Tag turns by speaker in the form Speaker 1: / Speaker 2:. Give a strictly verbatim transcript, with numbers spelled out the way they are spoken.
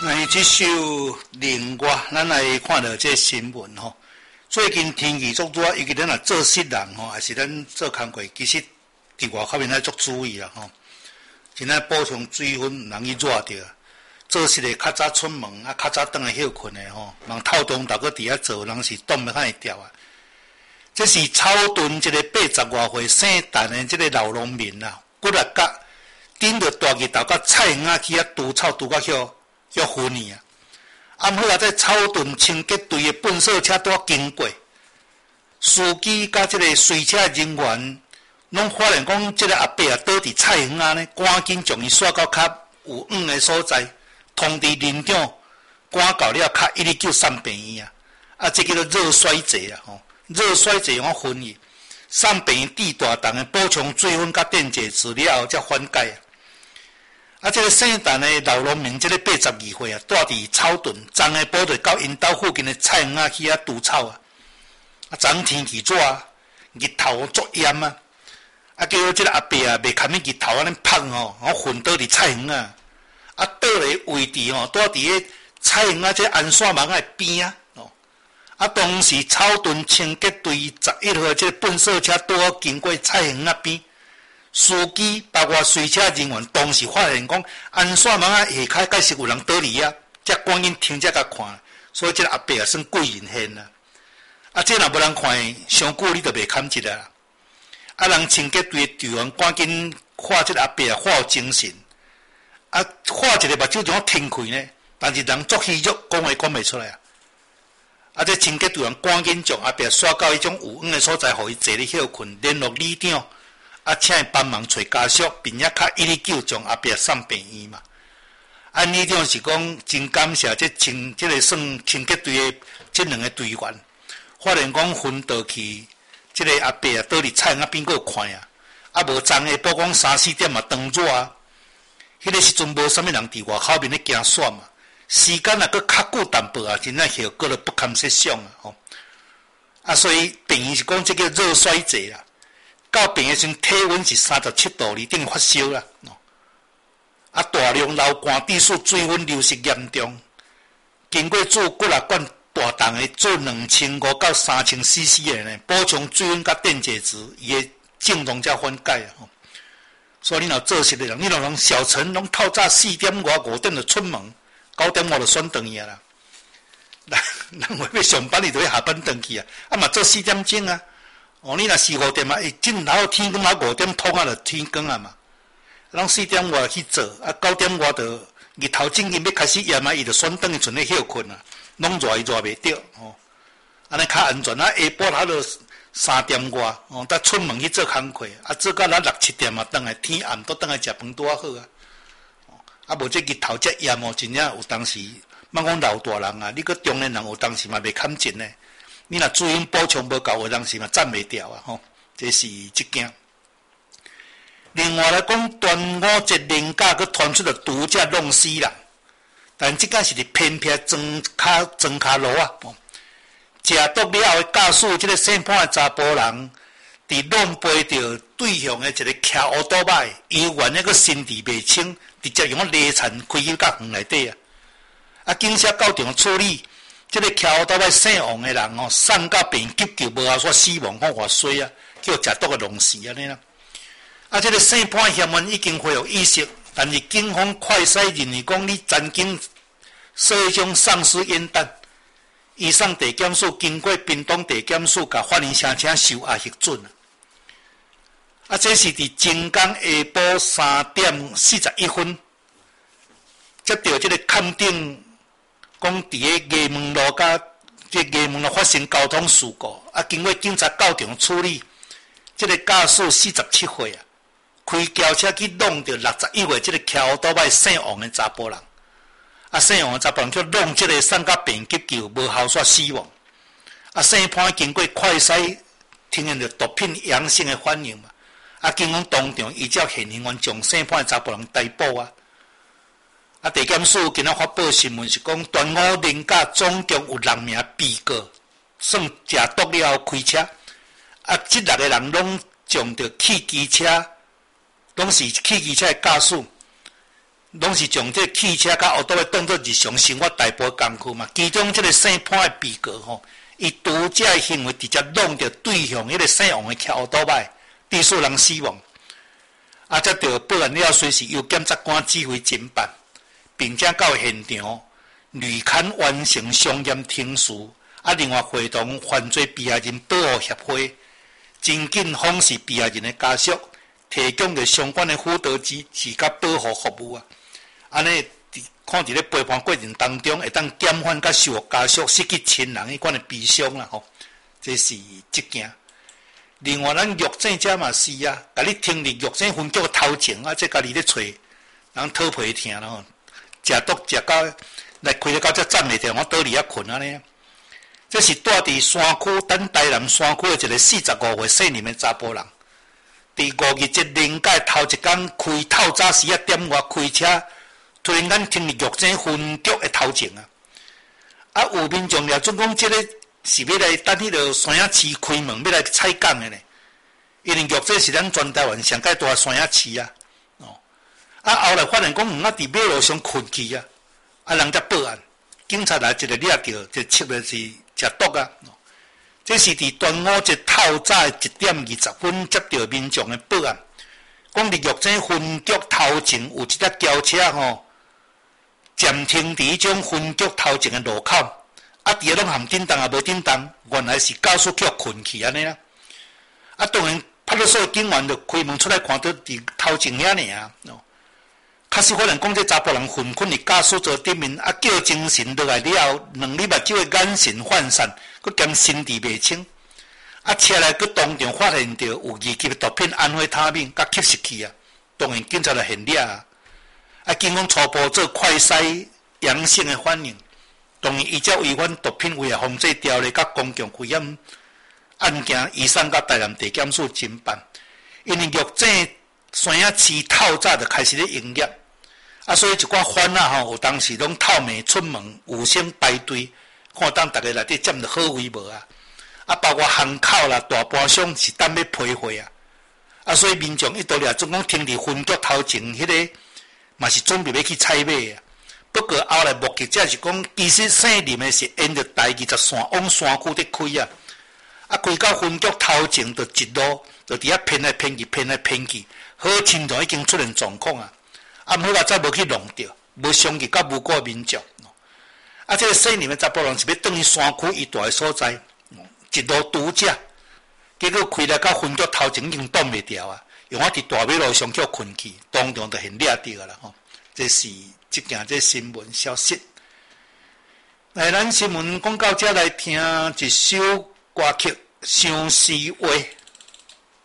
Speaker 1: 来，这首另外，咱来看到这新闻吼。最近天气足热，尤其咱若做事人吼，还是咱做工课，其实伫外口面爱足注意啦吼。真爱补充水分，毋容易热着。做事的较早出门，啊较早倒来休困的吼，人透中头个伫遐做，人是冻要较会掉啊。这是草屯一个八十外岁姓陈的这个老农民啦，骨力甲顶着大日头甲菜园仔去遐除草除到遐。叫昏去啊！暗好啊，在草屯清洁队的粪扫车拄经过，司机甲即个随车人员拢发现讲，即个阿伯啊倒伫菜园仔呢，赶紧将伊刷到较有远的所在，通知林长赶到了较一二九送病院啊！啊，这叫做热衰竭啊！吼，热衰竭用昏去，送病院治大动的补充水分甲电解质了后，才缓解啊！啊，这个姓陈的老农民，这个八十二岁啊，住伫草屯，昨下晡就到因兜附近的菜园仔去遐除草啊。啊，昨天气热啊，日头足炎啊。啊，结果这个阿伯啊，袂堪伊日頭安尼晒吼，然后昏倒伫菜园仔。啊，倒咧位置吼，住伫个菜园仔这安线网的边啊。哦，啊，当时草屯清洁队十一号这个粪扫车拄好经过菜园仔边。司机包括随车人员当时发现讲，安线网啊下骹确实有人倒伫遐，才赶紧停车甲看，所以这个阿伯也算贵人现啦。啊，这若无人看上久，你就袂堪一啦。啊，人清洁队的队员赶紧看这个阿伯啊，看有精神，啊，看一个目睭怎停开呢？但是人足虚弱，讲话讲袂出来啊。啊，这清洁队员赶紧将阿伯刷到迄种有远的所在，互伊坐咧休困，联络里长。啊，请伊帮忙找家属，并且较一二九将阿伯送病院嘛。啊，李长是讲真感谢这清这个算清洁队的这两个队员，发现讲昏倒去，这个阿伯啊倒伫菜园仔边个看啊，啊无昨下晡讲三四点嘛当热啊，迄个时阵无啥物人伫外口面咧行线嘛，时间也搁较久淡薄啊，真正效果了不堪设想啊吼。啊，所以病院是讲这个热衰竭啦。到病的时阵，体温是三十七度，二等发烧啦。啊，大量流汗致使水分流失严重。经过做骨力管大动的做两千五到三千 C C 的呢，补充水分甲电解质，伊的症状才缓解啊。所以你若做事的人，你若人小陈拢透早四点外五点就出门，九点外就选转去啦。人人为要上班，你就要下班转去啊。啊嘛做四点钟啊。哦，你若四五点嘛，伊正头天光啊五点通啊，就天光啊嘛。咱四点外去做，啊九点外就日头正经要开始炎啊，伊就选转去存咧休困啊，拢热伊热袂着哦。安尼较安全啊，下晡头就三点外哦，才出门去做工课，啊做到咱六七点嘛，转来天暗都转来食饭拄啊好啊。啊无这日头遮炎哦，真正有当时，莫讲老大人啊，你个中年人有当时嘛袂堪劲呢。你若水分补充无够，有当时嘛站袂掉啊！吼，这是一件。另外来讲，端午节连假佮传出了毒驾弄死人，但即个是伫偏僻庄卡庄卡路啊！食毒了后，驾驶即个姓潘的查甫人，伫弄飞着对向的一个骑乌多摆，伊原那个身体袂清，直接用勒残开去甲园内底啊！啊，警察到场处理。这个骑乌多摆姓王的人哦，送到病急救无效煞死亡，看偌衰啊！叫食毒的弄死安尼啦。啊，这个姓潘嫌犯已经恢复意识，但是警方快筛认为讲你曾经说一种丧尸烟弹，以上地检署经过屏东地检署甲法院申请收押核准啊。啊，这是伫前港下晡三点四十一分，接到这个勘定。讲伫个衙门路甲即衙门路发生交通事故，啊，经过警察到场处理，即、这个驾驶四十七岁啊，开轿车去弄着六十一岁即个骑乌多摆姓王的查甫人，啊，姓王的查甫人去弄即个送到病急救无效煞死亡，啊，姓潘经过快筛，听见着毒品阳性的反应嘛，啊，警方当场依照现行犯将姓潘的查甫人逮捕啊。啊，地检署今仔发布新闻是讲，端午连假总共有六名被告，算食毒了后开车，啊，这六个人拢将着汽机车，拢是汽机车的驾驶， 拢是将这汽车甲奥多来当作日常生活大部分工具嘛。其中这个姓潘的被告吼，伊拄则的行为直接弄着对向迄个姓王的骑奥多麦，致数人死亡。啊，则着报案了，随时由检察官指挥侦办，并且到现场履勘完成相验听词。啊，另外会同犯罪被害人保护协会，真紧访视被害人的家属，提供着相关的辅导支持甲保护服务啊。安尼，看伫咧陪伴过程当中，会当减缓甲受害家属失去亲人迄款的悲伤啦吼。这是一件。另外，咱狱警者嘛是啊，甲你听入狱警分局的头前啊，即家己咧找人讨皮听啦吼，食毒食到来开了到遮站袂着，我倒里遐困安尼。这是住伫山区等台南山区的一个四十五岁姓林的查甫人，伫五月节临界头一天开透早时啊点外开车，突然间听入狱警分局的头前啊，啊有民众了总讲即个。是要来等迄个山野市开门，要来采港的呢。因为狱警是咱全台湾上界大的山野市啊，哦，啊后来发现讲，毋啊伫马路上困去啊，啊人才报案，警察来一个掠着，就测的是食毒啊。哦，这是伫端午节透早一点二十分接到民众的报案，讲伫狱警分局头前有一只轿车吼，暂停伫迄种分局头前的路口。啊，伫个拢含叮当也无叮当，原来是驾驶局困去安尼啦。啊，当然派出所警员就开门出来看到伫头前遐尔啊。哦，确实发现讲这查甫人昏困伫驾驶座顶面，啊叫精神落来了后，两粒目睭的眼神涣散，佮兼身体袂清。啊，车内佮当场发现到有二级毒品安非他命，佮吸食器啊。当然警察就现了啊。啊，警方初步做快筛阳性的反应。当然，依照违反毒品危害防治条例甲公共危险案件，移送到台南地检署侦办。因为狱警山野市透早就开始咧营业，啊，所以一寡犯啊吼，有当时拢透暝出门，有先排队，看当大家内底占着好位无啊？啊，包括巷口啦、大巴厢是等要批货啊，啊，所以民众一度了总讲停伫分局头前迄、那个，嘛是准备要去采买啊。不过后来目击者是讲，其实姓林的是沿着台二十线往山区伫开啊，啊开到分局头前就一路，就伫遐偏来偏去，偏来偏去，好亲像已经出现状况啊！啊，毋好话再无去弄着，无伤及到无辜民众。啊，这个姓林的查甫人是要转去山区伊住的所在，一路拄则，结果开来到分局头前已经挡袂掉啊，用我伫大马路上叫困去，当场就现掠着啊啦吼，这是。即件这新闻消息，来，咱新闻广告者来听一首歌曲《相思话》。